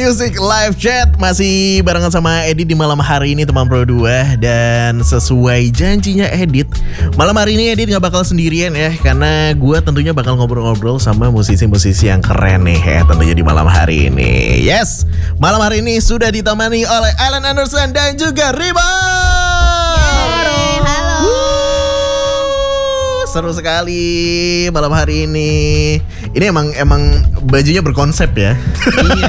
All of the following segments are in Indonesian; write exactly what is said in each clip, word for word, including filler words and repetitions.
Music Live Chat masih barengan sama Edit di malam hari ini teman Pro dua. Dan sesuai janjinya Edit, malam hari ini Edit gak bakal sendirian ya, karena gue tentunya bakal ngobrol-ngobrol sama musisi-musisi yang keren nih ya, tentunya di malam hari ini. Yes, malam hari ini sudah ditemani oleh Alan Anderson dan juga Rima. Halo. Seru sekali malam hari ini. Ini emang emang bajunya berkonsep ya. Iya.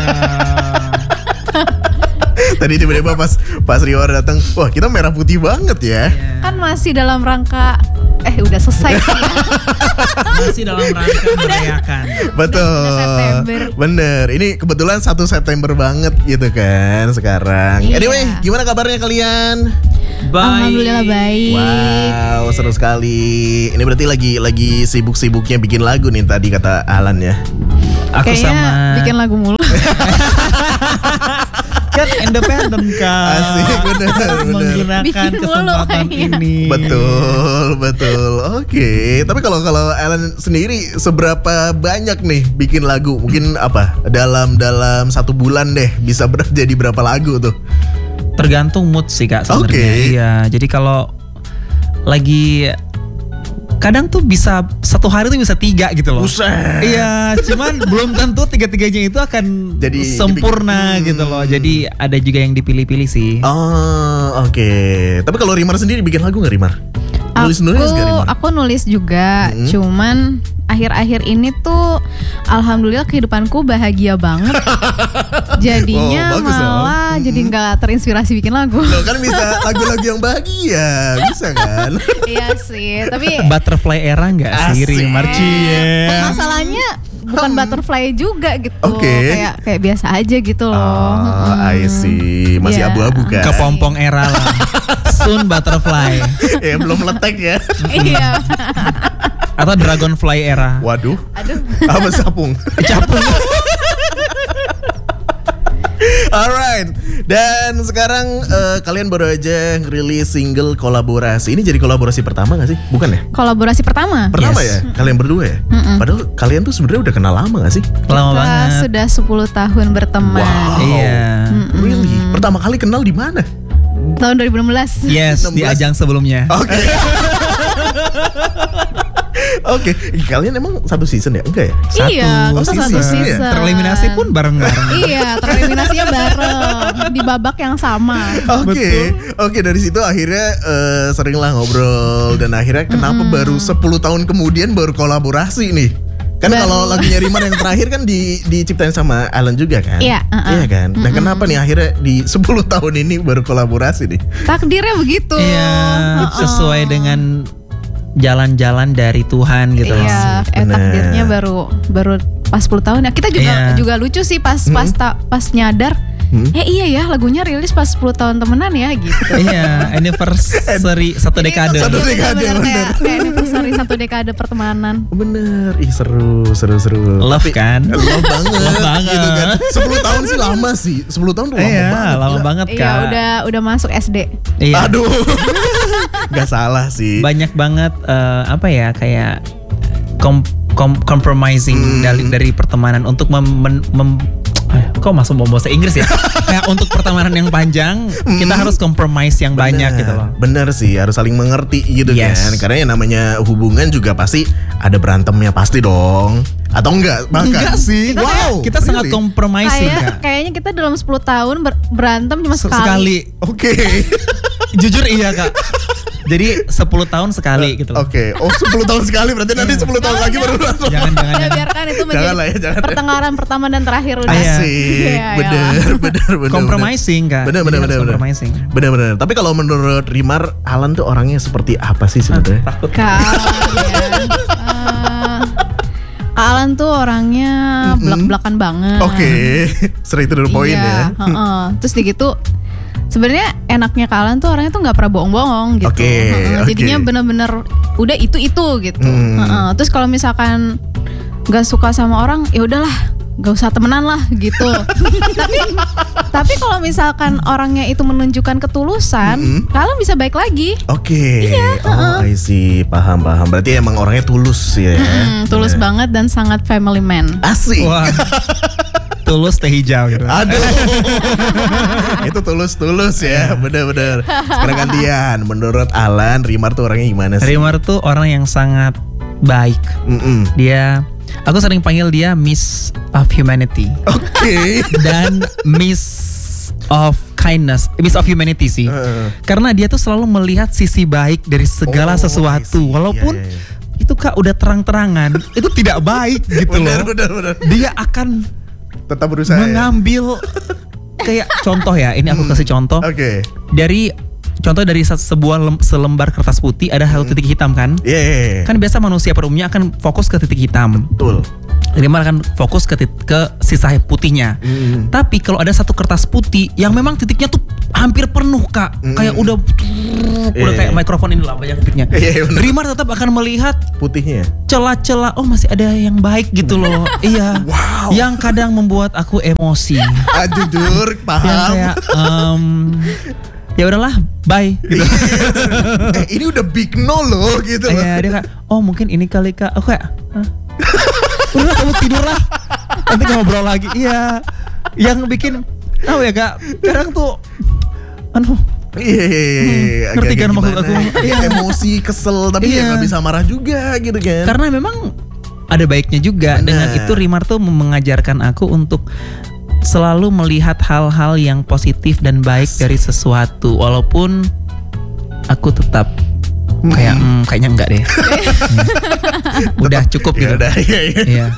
Tadi tiba-tiba pas pas Rio datang, wah kita merah putih banget ya. Kan masih dalam rangka eh udah selesai sih. Masih dalam rangka merayakan. Betul. Udah September. Bener. Ini kebetulan satu September banget gitu kan sekarang. Iya. Anyway, gimana kabarnya kalian? Baik. Alhamdulillah baik. Wow, seru sekali. Ini berarti lagi lagi sibuk-sibuknya bikin lagu nih tadi kata Alan ya. Aku Kayaknya sama bikin lagu mulu. kan independen kan. Asik, bener, Harus bener. menggunakan Bikin mulu, kesempatan iya. ini. Betul, betul. Oke, tapi kalau kalau Alan sendiri seberapa banyak nih bikin lagu? Mungkin apa? Dalam dalam satu bulan deh bisa ber- jadi berapa lagu tuh? Tergantung mood sih Kak sebenarnya. Oke. Iya, jadi kalau lagi kadang tuh bisa satu hari tuh bisa tiga gitu loh. Buset. Iya, cuman belum tentu tiga-tiganya itu akan Jadi sempurna dibikin- gitu loh. Jadi ada juga yang dipilih-pilih sih. Oh, oke. Tapi kalau Rimar sendiri bikin lagu nggak Rimar? Nulis-nulis nggak Aku Rimar? aku nulis juga, Mm-hmm. cuman akhir-akhir ini tuh alhamdulillah kehidupanku bahagia banget. Jadinya Oh, bagus dong. malah jadi nggak terinspirasi bikin lagu. Loh kan bisa lagu-lagu yang bahagia, bisa kan? Iya sih, tapi Butterfly era nggak sih Asik. Rimar Cie? masalahnya bukan butterfly juga gitu. Oke. Kayak kayak biasa aja gitu loh. Oh, I see. Masih Iya. abu-abu kan? Kepompong era lah. Soon butterfly Ya belum letek ya. Iya. atau dragonfly era. Waduh. Aduh. Apa sapung? Capung. Alright. Dan sekarang eh, kalian baru aja ngerilis single kolaborasi. Ini jadi kolaborasi pertama gak sih? Bukan ya? Kolaborasi pertama. Pertama Yes. ya? Kalian berdua ya? Mm-mm. Padahal kalian tuh sebenarnya udah kenal lama gak sih? Lama Kita banget. sudah sepuluh tahun berteman. Wow. Iya. Really? Pertama kali kenal di mana? Tahun dua ribu enam belas. Yes, di enam belas. ajang sebelumnya. Oke. Oke, kalian emang satu season ya? Enggak ya? Iya, Oh, kita satu season. season. Tereliminasi pun bareng-bareng. Iya, tereliminasinya bareng di babak yang sama. Oke, oke dari situ akhirnya eh, seringlah ngobrol dan akhirnya kenapa baru sepuluh tahun kemudian baru kolaborasi nih? Kan Baru. kalau lagunya Rimar yang terakhir kan di diciptain sama Alan juga kan? Iya, uh-uh. Iya kan? Nah, kenapa nih akhirnya di sepuluh tahun ini baru kolaborasi nih? Takdirnya begitu. Iya, Uh-uh. sesuai dengan jalan-jalan dari Tuhan gitu loh. Iya, eh Bener. takdirnya baru baru pas sepuluh tahun ya. Kita juga Iya. juga lucu sih pas pas ta- pas nyadar. Hmm? Eh iya ya, lagunya rilis pas sepuluh tahun temenan ya gitu. Iya, anniversary satu Jadi dekade. itu Satu bener-bener dekade, kayak, bener. kayak anniversary satu dekade pertemanan. Bener, ih seru, seru, seru. Love Tapi- kan? Love banget, Love banget. gitu kan. sepuluh tahun sih lama sih, sepuluh tahun tuh lama Iya, banget. lama gila. banget Iya, Kak. udah udah masuk S D. Iya. Aduh, gak salah sih. Banyak banget eh, apa ya kayak kom, kom- compromising Hmm. dari dari pertemanan untuk mem, mem- mem- eh, kok masuk mau bahasa Inggris ya? Kayak untuk pertemanan yang panjang kita harus compromise yang banyak Bener, gitu loh. Bener sih, harus saling mengerti gitu Yes. kan. Karena yang namanya hubungan juga pasti ada berantemnya pasti dong. Atau enggak? Bahkan Enggak sih. Wow, Kita, kita sangat really? compromising Kayak Kak. kayaknya kita dalam sepuluh tahun ber- berantem cuma Se- sekali. Sekali. Oke. Jujur iya Kak. Jadi sepuluh tahun sekali gitu loh. Oke. Oh, sepuluh tahun sekali berarti nanti sepuluh tahun lagi baru berantem. Jangan jangan. Ya jangan. biarkan itu menjadi Jangan lah ya, jangan. pertengkaran pertama dan terakhir udah. Iya. Asik. Iya, Bener, bener, bener. Compromising Kak. Bener, Jadi bener, harus bener, bener. Compromising. Bener-bener. Tapi kalau menurut Rimar, Alan tuh orangnya seperti apa sih sebenarnya? Takut. Kalian eh, Kak Alan tuh orangnya belak-belakan banget. Oke, straight to the point iya, ya. heeh. Terus di gitu sebenarnya enaknya Kak Alan tuh orangnya tuh nggak pernah bohong-bohong gitu. Oke, Heeh, oke. Jadinya bener-bener udah itu itu gitu. Hmm. Heeh. Terus kalau misalkan nggak suka sama orang, ya udahlah, gak usah temenan lah gitu. tapi tapi kalau misalkan orangnya itu menunjukkan ketulusan, Mm-mm. kalian bisa baik lagi. Oke, Iya, oh I see, paham paham. Berarti emang orangnya tulus ya. Mm, tulus Bener. banget dan sangat family man. Asik. Wah. tulus teh hijau gitu. Aduh. Itu tulus-tulus ya, bener-bener. Sekarang gantian. Menurut Alan, Rimar tuh orangnya gimana sih? Rimar tuh orang yang sangat baik. Mm-mm. Dia, aku sering panggil dia Miss of Humanity. Oke. Dan Miss of Kindness, Miss of Humanity sih. Uh. Karena dia tuh selalu melihat sisi baik dari segala Oh, sesuatu. I see. Walaupun Iya, iya, iya. itu Kak udah terang-terangan, itu tidak baik gitu Bener, loh. bener, bener. Dia akan Tetap berusaha. ya? mengambil kayak contoh ya, ini aku kasih contoh. Oke. Dari contoh dari se- sebuah lem- selembar kertas putih ada satu titik hitam kan? Iya, iya, iya. Kan biasa manusia pada umumnya akan fokus ke titik hitam. Betul. Rimar akan fokus ke tit- ke sisa putihnya. Mm. Tapi kalau ada satu kertas putih yang memang titiknya tuh hampir penuh Kak, Mm. kayak udah udah Iya, kayak iya. mikrofon ini lah banyak titiknya. Iya, iya, bener. Rimar tetap akan melihat Putihnya. celah-celah, oh masih ada yang baik gitu loh. Iya. Wow. Yang kadang membuat aku emosi. Ah, jujur, yang paham. kayak em, ya udahlah, bye gitu. eh, ini udah big no loh gitu. loh. Iya, dia kayak, oh mungkin ini kali Kak. Aku kayak, hah? Udah kamu tidur lah. Nanti ngobrol lagi. Iya. Yang bikin, tahu ya Kak, kadang tuh, aduh. Iya, iya, iya, iya. Ngerti Agak-agak kan maksud gimana. aku? Iya, emosi, kesel, tapi ya Iya. nggak bisa marah juga gitu kan. Karena memang ada baiknya juga. Benar. Dengan itu Rimar tuh mengajarkan aku untuk selalu melihat hal-hal yang positif dan baik dari sesuatu. Walaupun aku tetap kayak hmm, kayaknya enggak deh. Hmm. Udah cukup Ya gitu. udah, iya, iya. Iya.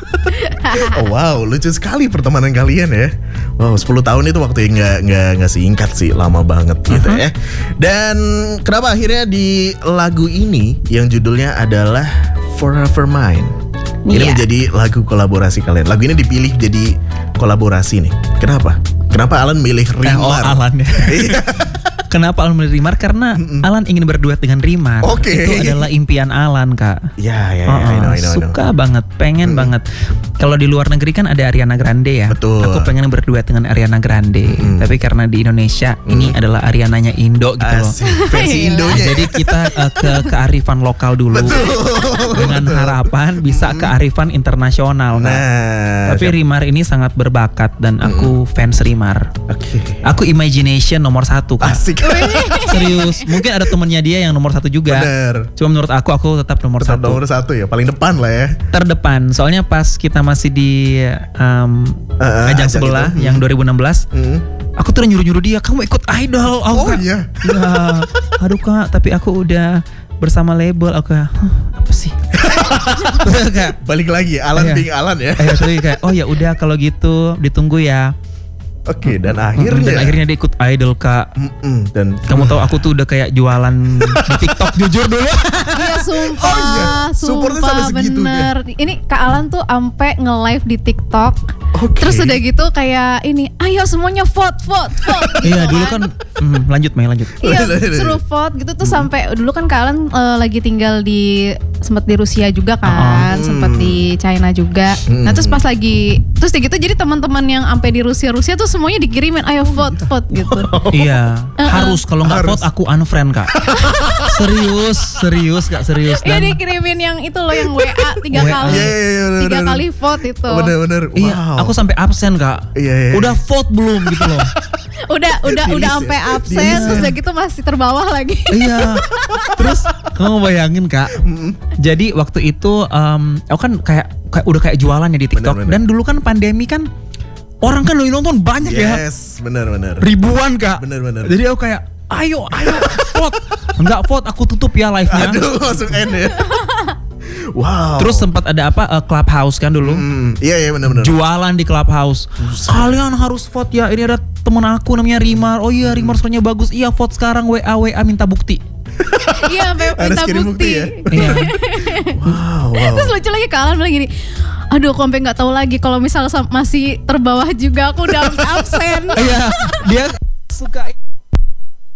Oh wow, lucu sekali pertemanan kalian ya. Wow, sepuluh tahun itu waktu yang nggak nggak nggak singkat sih, lama banget gitu Uh-huh. ya. Dan kenapa akhirnya di lagu ini yang judulnya adalah Forever Mine. Ini Iya. menjadi lagu kolaborasi kalian. Lagu ini dipilih jadi kolaborasi nih. Kenapa? Kenapa Alan milih Eh, oh Rimar? Alan ya. Iya. Kenapa Alan milih Rimar? Karena Alan ingin berduet dengan Rimar. Oke. Itu adalah impian Alan Kak. Ya, ya, ya, Oh, I know, I know, I know. suka banget, pengen banget. Kalau di luar negeri kan ada Ariana Grande ya. Betul. Aku pengen berduet dengan Ariana Grande. Mm. Tapi karena di Indonesia ini adalah Ariananya Indo gitu loh. Asik. Versi Gila. Indonya. Jadi kita uh, ke kearifan lokal dulu. Dengan harapan bisa kearifan internasional. Kak. Nah, Tapi Rimar ini sangat berbakat dan aku fans Rimar. oke. Aku imagination nomor satu Kak. Asik. Serius. Mungkin ada temennya dia yang nomor satu juga. Bener. Cuma menurut aku aku tetap nomor Tetap satu. nomor satu ya, paling depan lah ya. Terdepan. Soalnya pas kita masih di um, Uh, ajang ajang sebelah itu. yang dua ribu enam belas, Hmm. aku tuh udah nyuruh-nyuruh dia, kamu ikut idol. Aku Oh kayak, iya. "Ya, aduh Kak, tapi aku udah bersama label." Aku kayak, "Hah, apa sih?" Terus kayak, Balik lagi Alan Iya. being Alan ya. eh, terus kayak, oh ya udah kalau gitu ditunggu ya. Oke, dan Mm, akhirnya Dan akhirnya dia ikut idol Kak. Mm-mm, dan Kamu tahu aku tuh udah kayak jualan di TikTok jujur dulu. Iya sumpah, Oh iya, supportnya sumpah sampai segitunya. bener. Ini Kak Alan tuh ampe nge-live di TikTok. Oke. Terus udah gitu kayak ini, ayo semuanya vote, vote, vote. gitu Iya dulu kan, hmm, lanjut Mei lanjut. Iya, suruh vote gitu tuh sampai dulu kan Kak Alan eh, lagi tinggal di sempat di Rusia juga kan, Oh. sempat di China juga. Hmm. Nah, terus pas lagi terus kayak gitu jadi teman-teman yang sampai di Rusia Rusia tuh semuanya dikirimin ayo vote, vote gitu. Iya, harus kalau nggak Harus. vote aku unfriend Kak. serius, serius Kak, serius. Iya Dan dikirimin yang itu loh yang W A tiga W A. kali. Iya, iya, iya, bener, tiga bener. kali vote itu. bener-bener iya, wow. aku sampai absen Kak. Iya, iya. Udah vote belum gitu loh. Udah udah Di udah list sampai ya? absen Di list terus ya? udah gitu masih terbawah lagi. Iya. Terus kamu bayangin Kak. Jadi waktu itu um, aku kan kayak, kayak udah kayak jualan ya di TikTok. Bener, bener. Dan dulu kan pandemi kan orang kan yang nonton banyak ya. Yes, benar-benar. Ribuan Kak. Bener-bener. Jadi aku kayak ayo ayo vote. Enggak vote aku tutup ya live-nya. Aduh, langsung end ya. Wow. Terus sempat ada apa uh, Clubhouse kan dulu. Hmm, iya iya benar-benar. Jualan di Clubhouse. Kalian harus vote ya. Ini ada temen aku namanya Rimar. Oh iya Rimar suaranya bagus. Iya vote sekarang W A W A minta bukti. Iya sampai Harus minta kirim bukti. bukti ya? Iya. Wow, wow. Terus lucu lagi Kak Alan bilang gini, aduh aku sampai nggak tahu lagi kalau misal sam- masih terbawah juga aku udah absen. Iya. Dia suka